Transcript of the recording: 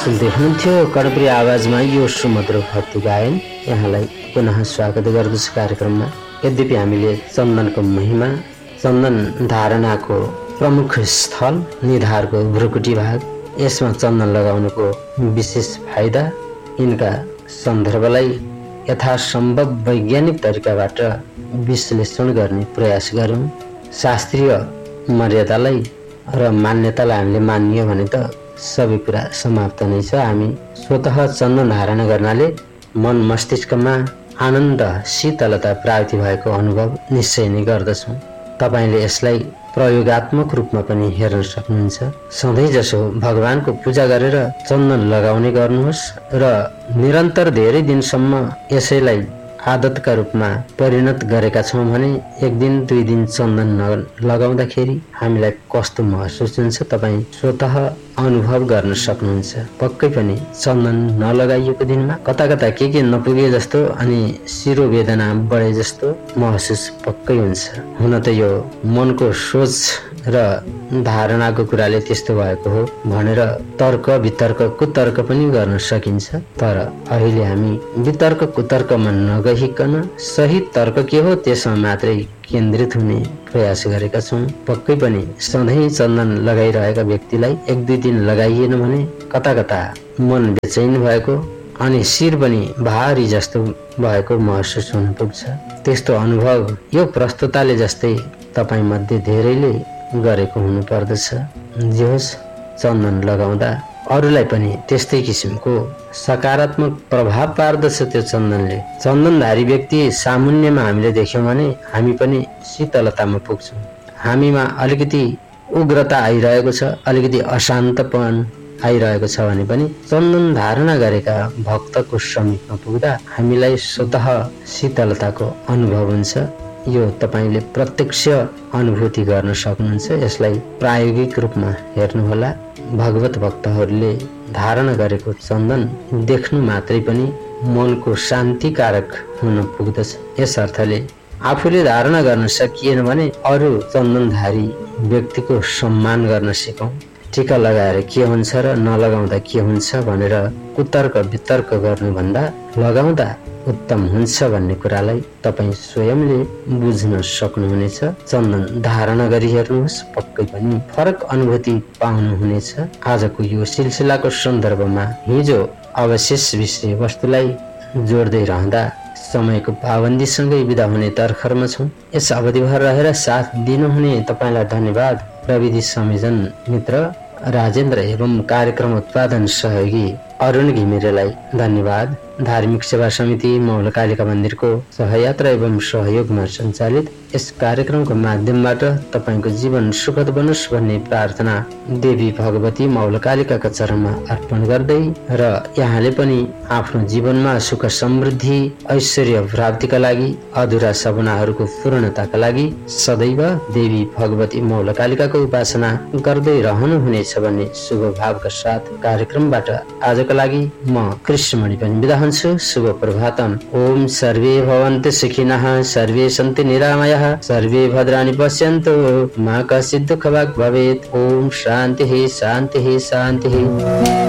सुन्दै हुनुहुन्थ्यो कर्णप्रिय आवाजमा यो सुमधुर भक्ति गायन। यहाँलाई पुनः स्वागत गर्दछु कार्यक्रममा। यद्यपि हामीले चन्दनको महिमा, चन्दन धारणाको प्रमुख स्थल निधारको भ्रुकुटी भाग, यसमा चन्दन लगाउनुको विशेष फाइदा, यिनका सन्दर्भलाई यथासम्भव वैज्ञानिक तरिकाबाट विश्लेषण गर्ने प्रयास गऱ्यौँ। शास्त्रीय मर्यादालाई र मान्यतालाई हामीले मानियो भने त सबै कुरा समाप्त नै छ। हामी स्वतः चन्दन धारण गर्नाले मन मस्तिष्कमा आनन्द, शीतलता प्राप्ति भएको अनुभव निश्चय नै गर्दछौँ। तपाईँले यसलाई प्रयोगात्मक रूपमा पनि हेर्न सक्नुहुन्छ। सधैँ जसो भगवानको पूजा गरेर चन्दन लगाउने गर्नुहोस् र निरन्तर धेरै दिनसम्म यसैलाई आदतका रूपमा परिणत गरेका छौँ भने एक दिन दुई दिन चन्दन लगाउँदाखेरि हामीलाई कस्तो महसुस हुन्छ तपाईँ स्वतः अनुभव गर्न सक्नुहुन्छ। पक्कै पनि चन्दन नलगाइएको दिनमा कता कता के नपुगे जस्तो अनि शिरो वेदना बढे जस्तो महसुस पक्कै हुन्छ। हुन त यो मनको सोच र धारणाको कुराले त्यस्तो भएको हो भनेर तर्क वितर्क कुतर्क पनि गर्न सकिन्छ। तर अहिले हामी वितर्क कुतर्कमा नगइकन सही तर्क के हो त्यसमा मात्रै केन्द्रित हुने प्रयास गरेका छौँ। पक्कै पनि सधैँ चन्दन लगाइरहेका व्यक्तिलाई एक दुई दिन लगाइएन भने कता कता मन बेचैन भएको अनि शिर पनि भारी जस्तो भएको महसुस हुन पुग्छ। त्यस्तो अनुभव यो प्रस्तुताले जस्तै तपाईँ मध्ये धेरैले गरेको हुनु पर्दछ। जे होस्, चन्दन लगाउँदा अरूलाई पनि त्यस्तै किसिमको सकारात्मक प्रभाव पार्दछ त्यो चन्दनले। चन्दनधारी व्यक्ति सामुन्यमा हामीले देख्यौँ भने हामी पनि शीतलतामा पुग्छौँ। हामीमा अलिकति उग्रता आइरहेको छ, अलिकति अशान्तपन आइरहेको छ भने पनि चन्दन धारणा गरेका भक्तको समीपमा पुग्दा हामीलाई स्वतः शीतलताको अनुभव हुन्छ। यो तपाईँले प्रत्यक्ष अनुभूति गर्न सक्नुहुन्छ। यसलाई प्रायोगिक रूपमा हेर्नुहोला। भगवत भक्तहरूले धारण गरेको चन्दन देख्नु मात्रै पनि मनको शान्तिकारक हुन पुग्दछ। यस अर्थले आफूले धारण गर्न सकिएन भने अरू चन्दनधारी व्यक्तिको सम्मान गर्न सिकौँ। टीका लगाएर के हुन्छ र नलगाउँदा के हुन्छ भनेर कुतर्क वितर्क गर्नुभन्दा लगाउँदा उत्तम हुन्छ भन्ने कुरालाई तपाईँ स्वयंले बुझ्न सक्नुहुनेछ। चन्दन धारण गरी हेर्नुहोस्, पक्कै पनि फरक अनुभूति पाउनुहुनेछ। आजको यो सिलसिलाको सन्दर्भमा हिजो अवशेष विषय वस्तुलाई जोड्दै रहँदा समयको पाबन्दीसँगै बिदा हुने तर्खरमा छौँ। यस अवधिभर रहेर साथ दिनुहुने तपाईँलाई धन्यवाद। प्रविधि संयोजन मित्र राजेन्द्र एवं कार्यक्रम उत्पादन सहयोगी अरुण घिमिरेलाई धन्यवाद। धार्मिक सेवा समिति मौलकालिका मन्दिरको सहयात्रा एवं सहयोगमा सञ्चालित यस कार्यक्रमको माध्यमबाट तपाईँको जीवन सुखद बनोस् भन्ने प्रार्थना देवी भगवती मौलकालिकाका चरणमा अर्पण गर्दै र यहाँले पनि आफ्नो जीवनमा सुख समृद्धि ऐश्वर्य प्राप्तिका लागि अधुरा सपनाहरूको पूर्णताका लागि सदैव देवी भगवती मौलकालिकाको उपासना गर्दै रहनुहुनेछ भन्ने शुभ भावका साथ कार्यक्रमबाट आजको लागि म कृष्णमणि पनि बिदा हुन्छु। शुभ प्रभातम। ओम सर्वे भवन्तु सुखिनः, सर्वे सन्तु निरामयः, सर्वे भद्राणि पश्यन्तु, मा कश्चित् दुःखभाग् भवेत्। ओम शान्तिः शान्तिः शान्तिः।